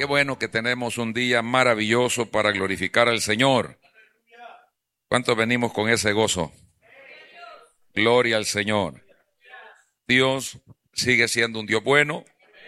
bueno que tenemos un día maravilloso para glorificar al Señor. ¿Cuántos venimos con ese gozo? Gloria al Señor. Dios sigue siendo un Dios bueno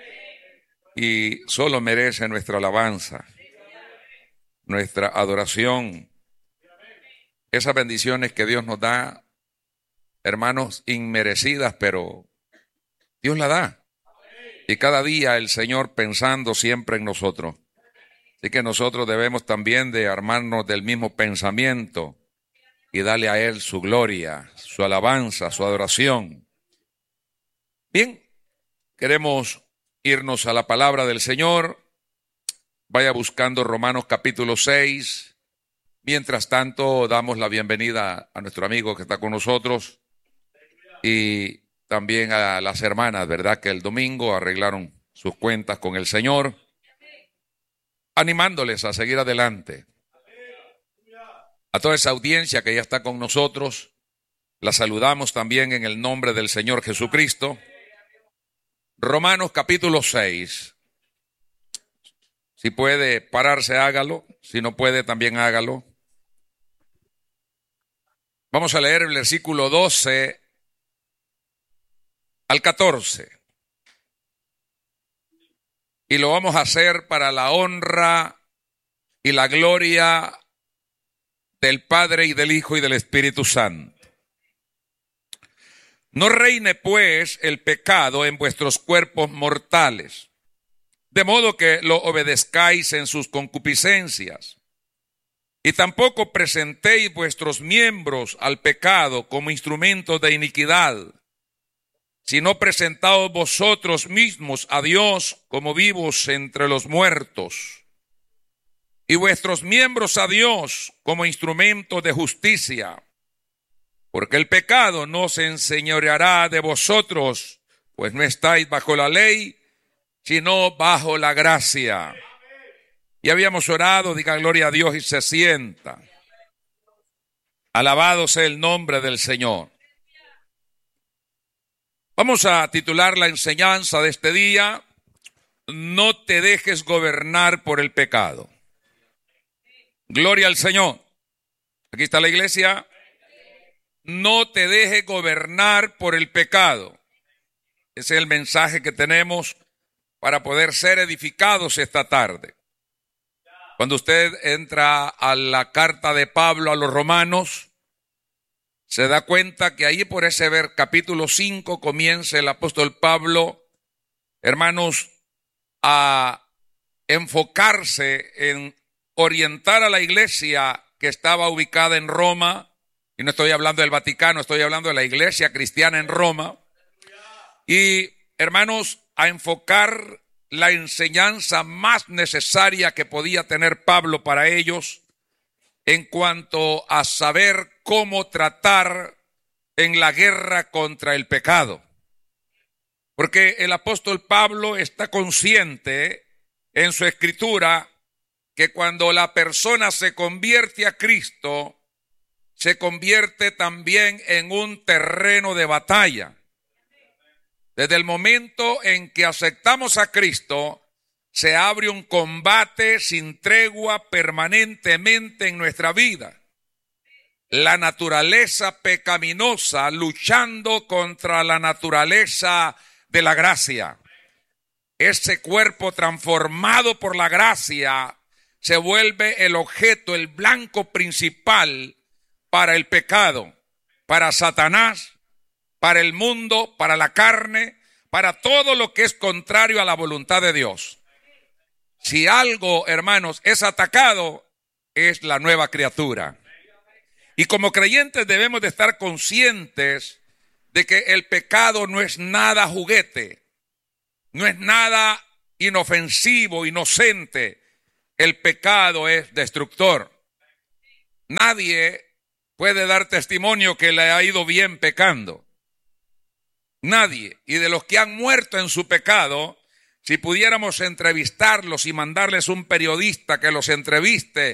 y solo merece nuestra alabanza, nuestra adoración. Esas bendiciones que Dios nos da, hermanos, inmerecidas, pero Dios la da. Y cada día el Señor pensando siempre en nosotros. Así que nosotros debemos también de armarnos del mismo pensamiento y darle a Él su gloria, su alabanza, su adoración. Bien, queremos irnos a la palabra del Señor. Vaya buscando Romanos capítulo 6. Mientras tanto, damos la bienvenida a nuestro amigo que está con nosotros y también a las hermanas, ¿verdad? Que el domingo arreglaron sus cuentas con el Señor, animándoles a seguir adelante. A toda esa audiencia que ya está con nosotros, la saludamos también en el nombre del Señor Jesucristo. Romanos capítulo 6. Si puede pararse, hágalo. Si no puede, también hágalo. Vamos a leer el versículo 12 al 14. Y lo vamos a hacer para la honra y la gloria del Padre y del Hijo y del Espíritu Santo. No reine pues el pecado en vuestros cuerpos mortales, de modo que lo obedezcáis en sus concupiscencias. Y tampoco presentéis vuestros miembros al pecado como instrumentos de iniquidad, sino presentaos vosotros mismos a Dios como vivos entre los muertos, y vuestros miembros a Dios como instrumentos de justicia. Porque el pecado no se enseñoreará de vosotros, pues no estáis bajo la ley, sino bajo la gracia. Y habíamos orado, diga gloria a Dios y se sienta. Alabado sea el nombre del Señor. Vamos a titular la enseñanza de este día: no te dejes gobernar por el pecado. Gloria al Señor. Aquí está la iglesia. No te dejes gobernar por el pecado. Ese es el mensaje que tenemos para poder ser edificados esta tarde. Cuando usted entra a la carta de Pablo a los romanos, se da cuenta que ahí por ese capítulo 5 comienza el apóstol Pablo, hermanos, a enfocarse en orientar a la iglesia que estaba ubicada en Roma. Y no estoy hablando del Vaticano, estoy hablando de la iglesia cristiana en Roma. Y, hermanos, a enfocar la enseñanza más necesaria que podía tener Pablo para ellos en cuanto a saber cómo tratar en la guerra contra el pecado. Porque el apóstol Pablo está consciente en su escritura que cuando la persona se convierte a Cristo, se convierte también en un terreno de batalla. Desde el momento en que aceptamos a Cristo, se abre un combate sin tregua permanentemente en nuestra vida. La naturaleza pecaminosa luchando contra la naturaleza de la gracia. Ese cuerpo transformado por la gracia se vuelve el objeto, el blanco principal para el pecado, para Satanás, para el mundo, para la carne, para todo lo que es contrario a la voluntad de Dios. Si algo, hermanos, es atacado, es la nueva criatura. Y como creyentes debemos de estar conscientes de que el pecado no es nada juguete, no es nada inofensivo, inocente. El pecado es destructor. Nadie puede dar testimonio que le ha ido bien pecando. Nadie. Y de los que han muerto en su pecado, si pudiéramos entrevistarlos y mandarles un periodista que los entreviste